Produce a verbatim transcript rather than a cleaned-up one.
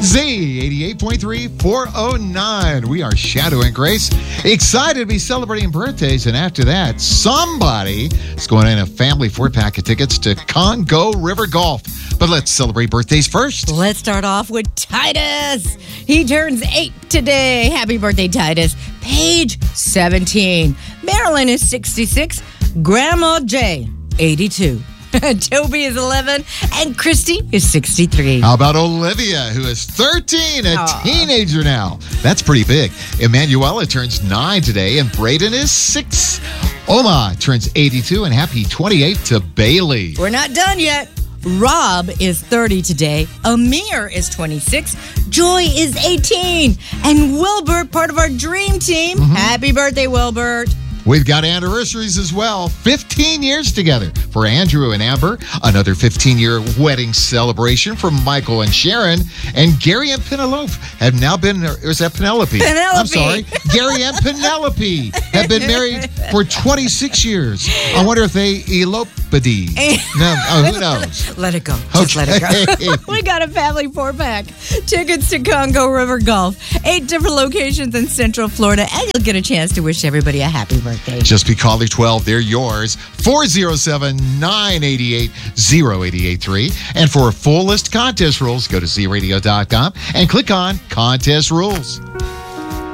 Z eighty-eight point three, four oh nine. We are Shadow and Grace. Excited to be celebrating birthdays. And after that, somebody is going in a family four-pack of tickets to Congo River Golf. But let's celebrate birthdays first. Let's start off with Titus. He turns eight today. Happy birthday, Titus. Page seventeen. Marilyn is sixty-six. Grandma J, eighty-two. Toby is eleven, and Christy is sixty-three. How about Olivia, who is thirteen, a Aww. teenager now? That's pretty big. Emanuela turns nine today, and Braden is six. Oma turns eighty-two, and happy twenty-eight to Bailey. We're not done yet. Rob is thirty today. Amir is twenty-six. Joy is eighteen. And Wilbert, part of our dream team. Mm-hmm. Happy birthday, Wilbert. We've got anniversaries as well. fifteen years together for Andrew and Amber. Another fifteen-year wedding celebration for Michael and Sharon. And Gary and Penelope have now been, or is that Penelope? Penelope. I'm sorry. Gary and Penelope have been married for twenty-six years. I wonder if they eloped. No, oh, who knows? Let it go. Just okay. let it go. We got a family four-pack. Tickets to Congo River Golf. Eight different locations in Central Florida. And you'll get a chance to wish everybody a happy birthday. Just be caller twelve. They're yours. four oh seven, nine eight eight, oh eight eight three. And for a full list of contest rules, go to Z radio dot com and click on Contest Rules.